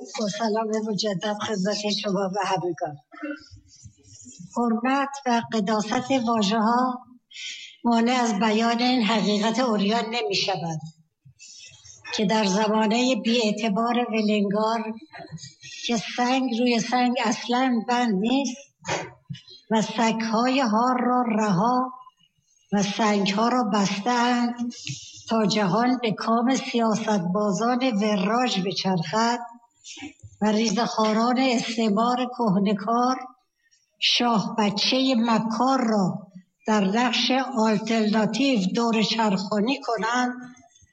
با سلام مجدد خدمت شما و همگان. حرمت و قداست واژه ها مانع از بیان این حقیقت عریان نمی شود که در زمانه بی‌اعتبار ولنگار که سنگ روی سنگ اصلاً بند نیست و سگ‌های هار را رها و سنگ‌ها را بسته‌اند تا جهان به کام سیاست‌بازان وراج بچرخد و ریزخواران استعمار کهنه‌کار شاه بچه مکار را در نقش آلترناتیو دور چرخانی کنند،